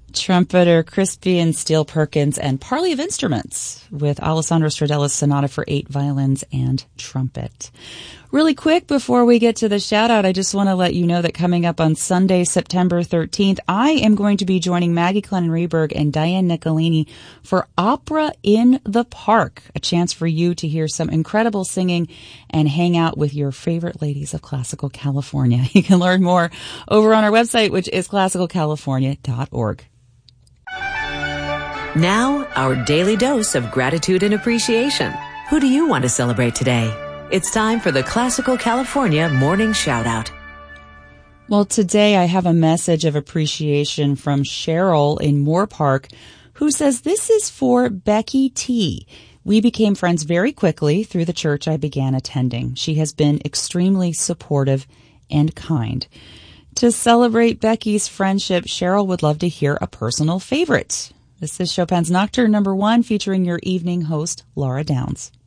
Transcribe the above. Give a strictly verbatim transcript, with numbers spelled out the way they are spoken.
Trumpeter Crispian Steele Perkins and Parley of Instruments with Alessandro Stradella's Sonata for eight violins and trumpet. Really quick before we get to the shout out, I just want to let you know that coming up on Sunday, September thirteenth, I am going to be joining Maggie Clennon-Reberg and Diane Nicolini for Opera in the Park, a chance for you to hear some incredible singing and hang out with your favorite ladies of classical California. You can learn more over on our website, which is classical california dot org. Now, our daily dose of gratitude and appreciation. Who do you want to celebrate today? It's time for the Classical California Morning Shoutout. Well, today I have a message of appreciation from Cheryl in Moore Park, who says this is for Becky T. We became friends very quickly through the church I began attending. She has been extremely supportive and kind. To celebrate Becky's friendship, Cheryl would love to hear a personal favorite. This is Chopin's Nocturne number one, featuring your evening host, Laura Downs.